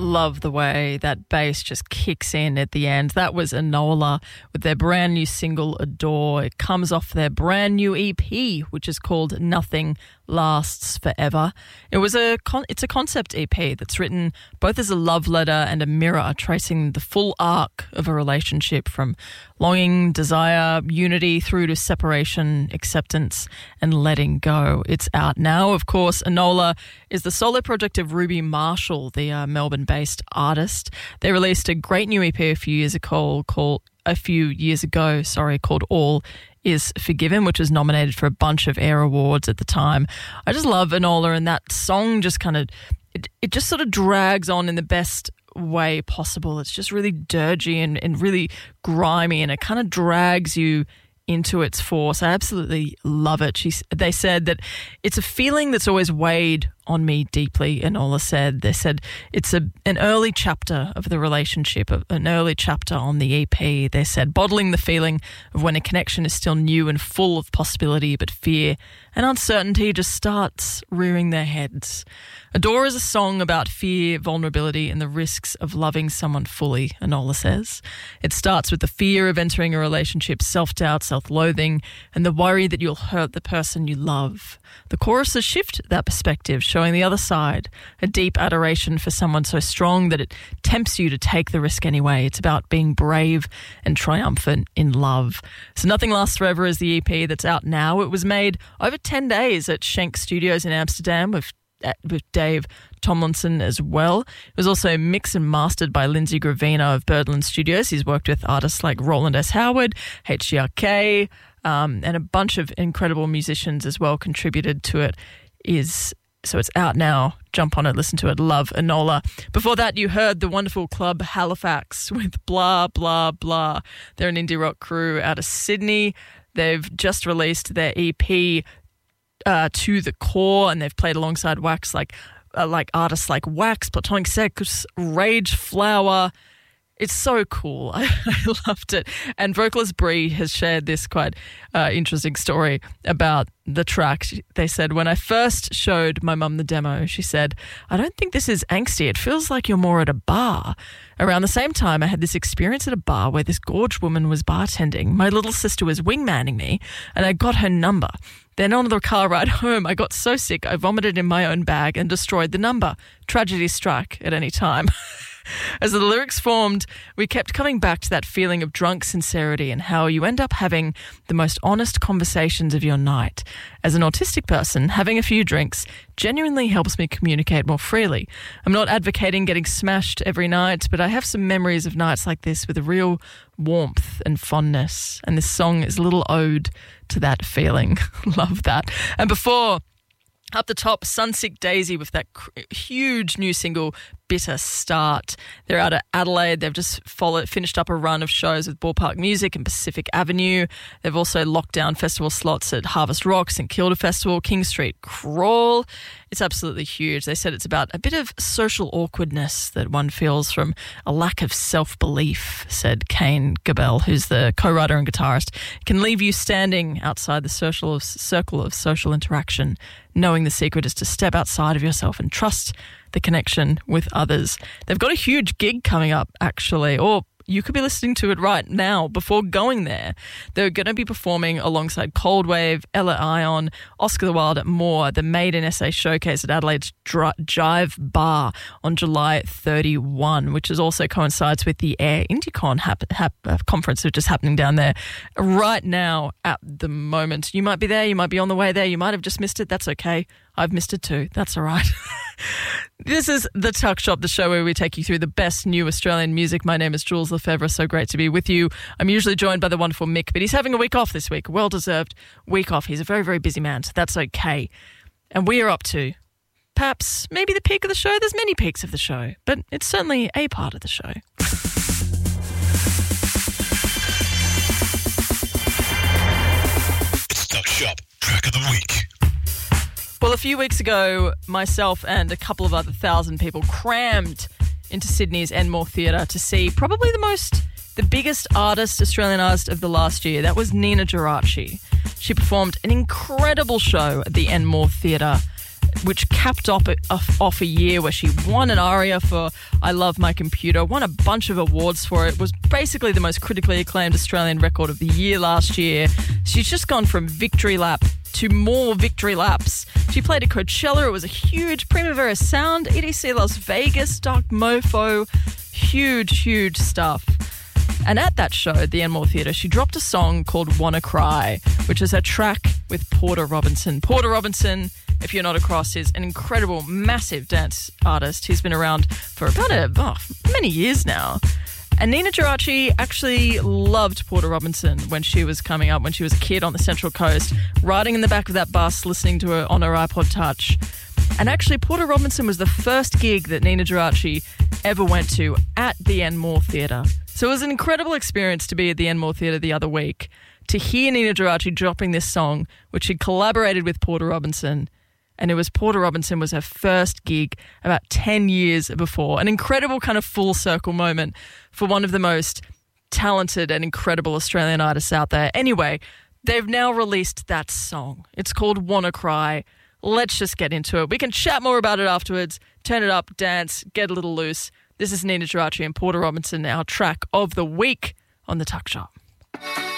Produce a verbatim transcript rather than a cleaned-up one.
love the way that bass just kicks in at the end. That was Enola with their brand new single, Adore. It comes off their brand new E P, which is called Nothing Lasts Forever. It was a con- it's a concept E P that's written both as a love letter and a mirror, tracing the full arc of a relationship from longing, desire, unity through to separation, acceptance, and letting go. It's out now. Of course, Enola is the solo project of Ruby Marshall, the uh, Melbourne-based artist. They released a great new E P a few years ago called a few years ago, sorry, called All Is Forgiven, which was nominated for a bunch of Air Awards at the time. I just love Enola, and that song just kind of, it, it just sort of drags on in the best way possible. It's just really dirgy and, and really grimy, and it kind of drags you into its force. I absolutely love it. She, they said that it's a feeling that's always weighed on me deeply, Enola said. They said it's a an early chapter of the relationship, an early chapter on the E P. They said bottling the feeling of when a connection is still new and full of possibility, but fear and uncertainty just starts rearing their heads. Adore is a song about fear, vulnerability, and the risks of loving someone fully, Enola says. It starts with the fear of entering a relationship, self-doubt, self-loathing, and the worry that you'll hurt the person you love. The choruses shift that perspective, showing the other side, a deep adoration for someone so strong that it tempts you to take the risk anyway. It's about being brave and triumphant in love. So Nothing Lasts Forever is the E P that's out now. It was made over ten days at Schenk Studios in Amsterdam with with Dave Tomlinson as well. It was also mixed and mastered by Lindsay Gravina of Birdland Studios. He's worked with artists like Roland S. Howard, H G R K, um, and a bunch of incredible musicians as well contributed to it. Is So it's out now. Jump on it, listen to it. Love Enola. Before that, you heard the wonderful Club Halifax with Blah, Blah, Blah. They're an indie rock crew out of Sydney. They've just released their E P uh, To the Core, and they've played alongside Wax, like uh, like artists like Wax, Platonic Sex, Rage Flower. It's so cool. I, I loved it. And vocalist Brie has shared this quite uh, interesting story about the track. She, they said, when I first showed my mum the demo, she said, I don't think this is angsty. It feels like you're more at a bar. Around the same time, I had this experience at a bar where this gorge woman was bartending. My little sister was wingmanning me, and I got her number. Then on the car ride home, I got so sick, I vomited in my own bag and destroyed the number. Tragedy struck at any time. As the lyrics formed, we kept coming back to that feeling of drunk sincerity and how you end up having the most honest conversations of your night. As an autistic person, having a few drinks genuinely helps me communicate more freely. I'm not advocating getting smashed every night, but I have some memories of nights like this with a real warmth and fondness. And this song is a little ode to that feeling. Love that. And before... Up the top, Sunsick Daisy with that cr- huge new single, Bitter Start. They're out of Adelaide. They've just followed, finished up a run of shows with Ballpark Music and Pacific Avenue. They've also locked down festival slots at Harvest Rock, St Kilda Festival, King Street Crawl. It's absolutely huge. They said it's about a bit of social awkwardness that one feels from a lack of self-belief, said Kane Gabel, who's the co-writer and guitarist. It can leave you standing outside the circle of, circle of social interaction, knowing the secret is to step outside of yourself and trust the connection with others. They've got a huge gig coming up, actually, or you could be listening to it right now before going there. They're going to be performing alongside Cold Wave, Ella Ion, Oscar the Wilde at Moore, the Made in S A Showcase at Adelaide's Jive Bar on July thirty-first, which is also coincides with the Air IndieCon hap- hap- uh, conference, which is happening down there right now at the moment. You might be there, you might be on the way there, you might have just missed it. That's okay. I've missed it too. That's all right. This is The Tuck Shop, the show where we take you through the best new Australian music. My name is Jules Lefebvre. So great to be with you. I'm usually joined by the wonderful Mick, but he's having a week off this week. Well-deserved week off. He's a very, very busy man, so that's okay. And we are up to perhaps maybe the peak of the show. There's many peaks of the show, but it's certainly a part of the show. It's Tuck Shop, track of the week. Well, a few weeks ago, myself and a couple of other thousand people crammed into Sydney's Enmore Theatre to see probably the most, the biggest artist, Australian artist of the last year. That was Nina Geraci. She performed an incredible show at the Enmore Theatre. which capped off a, off a year where she won an ARIA for I Love My Computer, won a bunch of awards for it, was basically the most critically acclaimed Australian record of the year last year. She's just gone from victory lap to more victory laps. She played at Coachella. It was a huge Primavera Sound, E D C Las Vegas, Dark Mofo, huge, huge stuff. And at that show at the Enmore Theatre, she dropped a song called Wanna Cry, which is her track with Porter Robinson. Porter Robinson, if you're not across, is an incredible, massive dance artist. He's been around for about a, oh, many years now. And Nina Geraci actually loved Porter Robinson when she was coming up, when she was a kid on the Central Coast, riding in the back of that bus, listening to her on her iPod Touch. And actually, Porter Robinson was the first gig that Nina Geraci ever went to at the Enmore Theatre. So it was an incredible experience to be at the Enmore Theatre the other week, to hear Nina Geraci dropping this song, which she collaborated with Porter Robinson. And it was Porter Robinson was her first gig about ten years before. An incredible kind of full circle moment for one of the most talented and incredible Australian artists out there. Anyway, they've now released that song. It's called Wanna Cry. Let's just get into it. We can chat more about it afterwards. Turn it up, dance, get a little loose. This is Nina Geraci and Porter Robinson, our track of the week on The Tuck Shop.